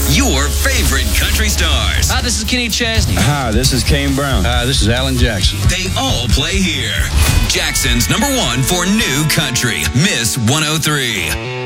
your favorite country stars. Hi, this is Kenny Chesney. Hi, this is Kane Brown. Hi, this is Alan Jackson. They all play here. Jackson's #1 for new country, Miss 103.